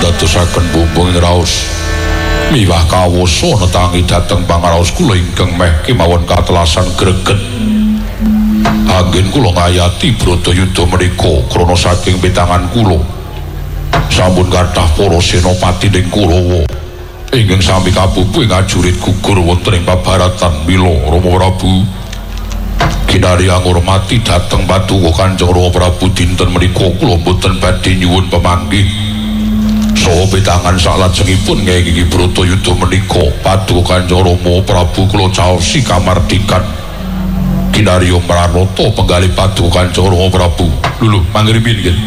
dadosaken bumbung raos miwah kawasa netangi dhateng pangaraos kula ingkang meh kemawon katelasan greget. Anggen kula ngayati Bratayuda menika krana saking pitangan kula sampun kathah para senopati ing Kurawa ingkang sami kapupuh ngajurit gugur wonten ing pabaratan mila Rama Prabu kinari ngurmati dhateng Paduka Kanjeng Rama Prabu dinten menika kula boten badhe nyuwun pamanggih saha pitangan salajengipun ngenging Bratayuda menika Paduka Kanjeng Rama Prabu kula caosi kamardikan kinari Pranata penggalih Paduka Kanjeng Rama Prabu lho pangripin nggih.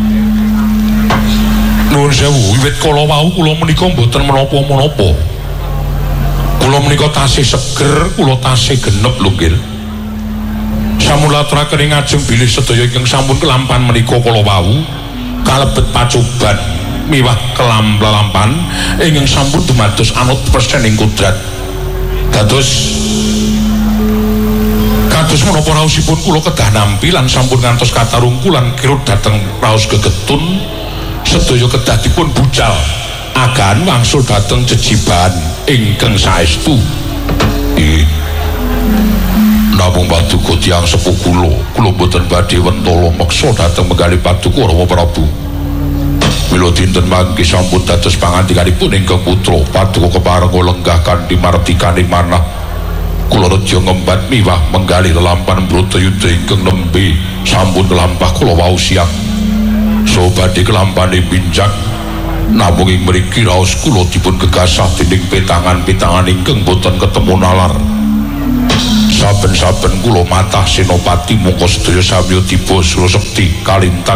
Nuwun sewu, wiwit kala wau kula menika mboten menapa-menapa. Kula menika tasih seger, kula tasih genep lho nggih. Sampun laturaken ing ajeng bilih sedaya ingkang sampun kelampan menika kala wau kalebet pacoban miwah kelampan ingkang sampun dumados anut persen ing kodrat. Kados menapa raosipun kula kedah nampi lan sampun ngantos katarungku lan kirut dhateng raos gegetun sedaya kedah dipun bucal agan wangsul dhateng jejiban ingkang saestu. Namung Paduka tiyang sepuh kula boten badhe wentala meksa dhateng menggalih Paduka Rama Prabu. Mila dinten mangke sampun dados pangandikanipun ingkang putra Paduka kepareng lenggah kanthi martikaning manah kula reja ngembat miwah menggalih lelampan Bratayuda ingkang nembe sampun kelampah kula wau siang. So badhe kelampane binjak namung ing mriki raos kula dipun gegasah dening petangan-petangan ingkang boten ketemu nalar. Saben-saben kula matah senopati mungko sedaya samya tiba sura sekti kalintak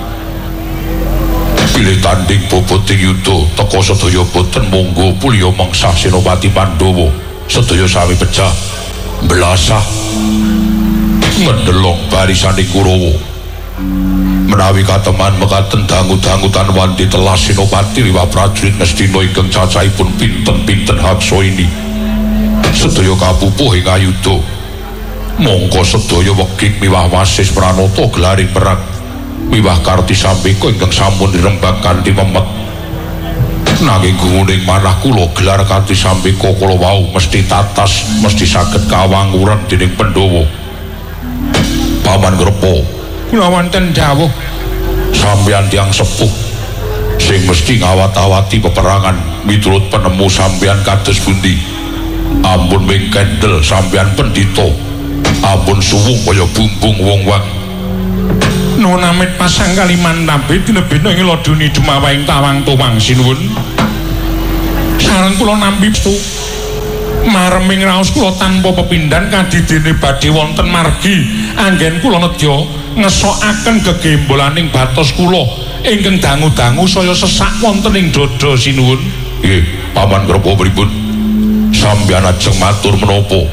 pilih tanding boboting yuda teka sedaya boten monggo pulya mengsah senopati Pandhawa sedaya sami pecah belasah mendelok barisaning Kurawa menawi kateman mekaten dangu-dangutan wanti telas senopati liwat prajurit Ngastina ingkang cacahipun pinten-pinten haksa ini sedaya kapupuh ing ayuda mongko sedaya wegik miwah wasis Pranata gelaring perang miwah Kartisambika ingkang sampun dirembag kanthi memet nanging gunging manah kula gelar Kartisambika kula wau mesti tatas mesti saged kawanguran dening Pandhawa. Paman Grepa kula wonten dawuh sampeyan tiyang sepuh sing mesti ngawat-awati peperangan miturut penemu sampeyan kados pundi. Ampun ming kendel sampeyan pendhita ampun suwung kaya bumbung wong-wong. Nuwun amit pasang kaliman nabi dinebena ing laduni dumawaing tawang tuwang sinuwun. Sareng kula nampi stu mareming raos kula tanpa pepindhan kadidene badhe wonten margi anggen kula nedya ngesokaken gegembolaning batos kula ingkang dangu-dangu saya sesak wonten ing dada sinuwun. Nggih, Paman Grepa pripun? Sampeyan ajeng matur menapa?